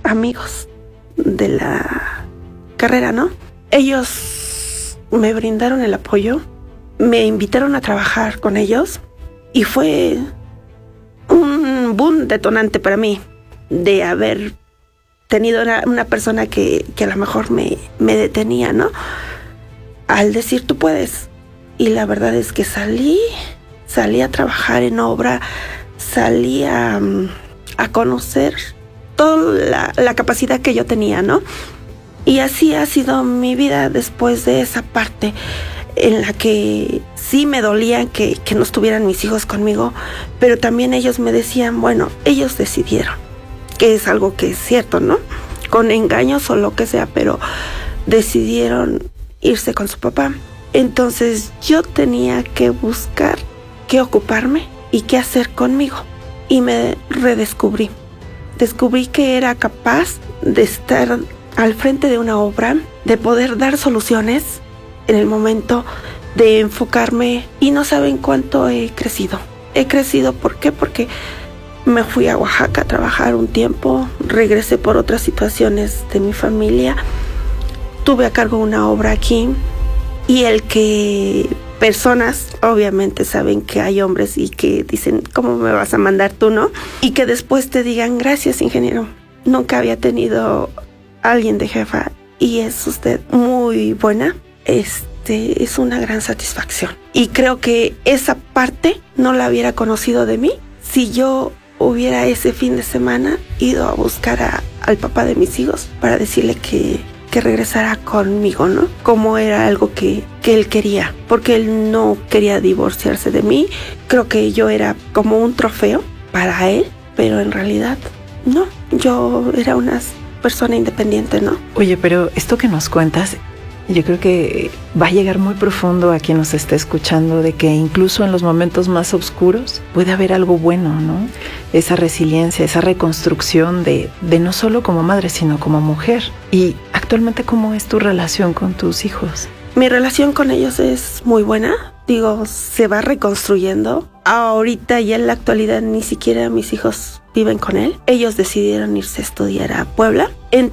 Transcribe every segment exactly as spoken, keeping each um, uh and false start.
amigos de la carrera, ¿no? Ellos me brindaron el apoyo, me invitaron a trabajar con ellos y fue un boom detonante para mí de haber tenido una, una persona que, que a lo mejor me, me detenía, ¿no? Al decir tú puedes. Y la verdad es que salí, salí a trabajar en obra, salí a, a conocer toda la, la capacidad que yo tenía, ¿no? Y así ha sido mi vida después de esa parte en la que sí me dolía que, que no estuvieran mis hijos conmigo, pero también ellos me decían, bueno, ellos decidieron, que es algo que es cierto, ¿no? Con engaños o lo que sea, pero decidieron irse con su papá. Entonces yo tenía que buscar qué ocuparme y qué hacer conmigo. Y me redescubrí. Descubrí que era capaz de estar al frente de una obra, de poder dar soluciones en el momento, de enfocarme. Y no saben cuánto he crecido. He crecido, ¿por qué? Porque me fui a Oaxaca a trabajar un tiempo, regresé por otras situaciones de mi familia, tuve a cargo una obra aquí. Y el que personas obviamente saben que hay hombres y que dicen, ¿cómo me vas a mandar tú, no? Y que después te digan, gracias, ingeniero. Nunca había tenido a alguien de jefa y es usted muy buena. Este es una gran satisfacción. Y creo que esa parte no la hubiera conocido de mí si yo hubiera ese fin de semana ido a buscar a, al papá de mis hijos para decirle que... que regresara conmigo, ¿no? Como era algo que, que él quería, porque él no quería divorciarse de mí. Creo que yo era como un trofeo para él, pero en realidad no, yo era una persona independiente, ¿no? Oye, pero esto que nos cuentas, yo creo que va a llegar muy profundo a quien nos esté escuchando, de que incluso en los momentos más oscuros puede haber algo bueno, ¿no? Esa resiliencia, esa reconstrucción de, de no solo como madre, sino como mujer. Y actualmente, ¿cómo es tu relación con tus hijos? Mi relación con ellos es muy buena. Digo, se va reconstruyendo. Ahorita y en la actualidad ni siquiera mis hijos viven con él. Ellos decidieron irse a estudiar a Puebla.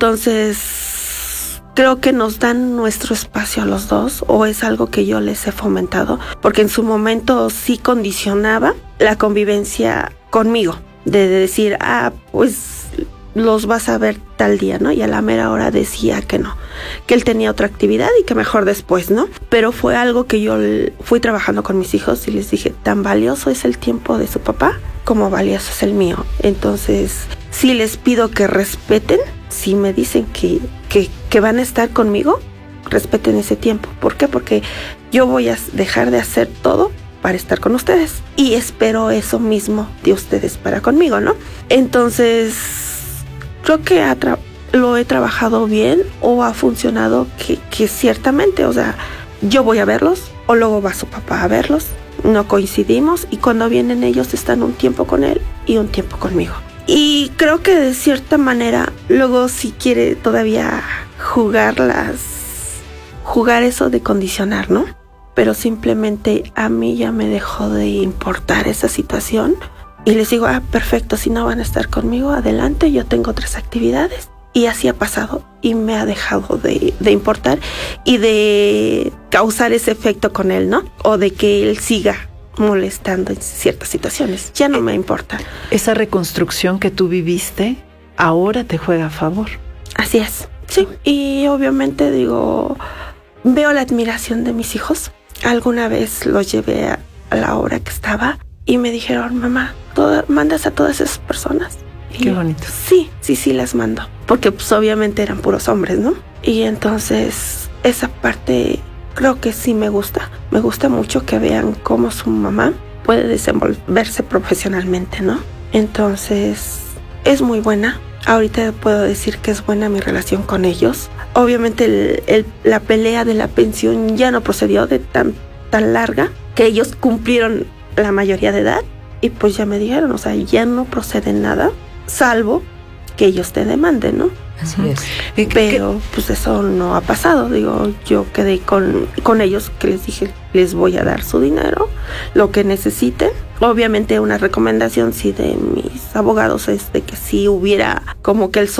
Entonces, creo que nos dan nuestro espacio a los dos, o es algo que yo les he fomentado, porque en su momento sí condicionaba la convivencia conmigo, de decir, ah, pues los vas a ver tal día, ¿no? Y a la mera hora decía que no, que él tenía otra actividad y que mejor después, ¿no? Pero fue algo que yo fui trabajando con mis hijos y les dije, tan valioso es el tiempo de su papá como valioso es el mío. Entonces, sí les pido que respeten, si me dicen que, que, que van a estar conmigo, respeten ese tiempo. ¿Por qué? Porque yo voy a dejar de hacer todo para estar con ustedes. Y espero eso mismo de ustedes para conmigo, ¿no? Entonces, creo que ha tra- lo he trabajado bien o ha funcionado que, que ciertamente, o sea, yo voy a verlos o luego va su papá a verlos. No coincidimos y cuando vienen ellos están un tiempo con él y un tiempo conmigo. Y creo que de cierta manera, luego si quiere todavía jugar las... jugar eso de condicionar, ¿no? Pero simplemente a mí ya me dejó de importar esa situación y les digo, ah, perfecto, si no van a estar conmigo, adelante, yo tengo otras actividades. Y así ha pasado y me ha dejado de, de importar y de causar ese efecto con él, ¿no? O de que él siga molestando en ciertas situaciones. Ya no me importa. Esa reconstrucción que tú viviste ahora te juega a favor. Así es, sí. Y obviamente digo, veo la admiración de mis hijos. Alguna vez los llevé a, a la hora que estaba y me dijeron, mamá, ¿toda, mandas a todas esas personas? Y qué bonito. Sí, sí, sí las mando. Porque pues obviamente eran puros hombres, ¿no? Y entonces esa parte creo que sí me gusta. Me gusta mucho que vean cómo su mamá puede desenvolverse profesionalmente, ¿no? Entonces es muy buena. Ahorita puedo decir que es buena mi relación con ellos. Obviamente el, el, la pelea de la pensión ya no procedió de tan, tan larga, que ellos cumplieron la mayoría de edad y pues ya me dijeron, o sea, ya no procede nada, salvo que ellos te demanden, ¿no? Así es. Pero pues eso no ha pasado. Digo, yo quedé con, con ellos que les dije, les voy a dar su dinero, lo que necesiten. Obviamente una recomendación sí de mis abogados es de que si hubiera como que el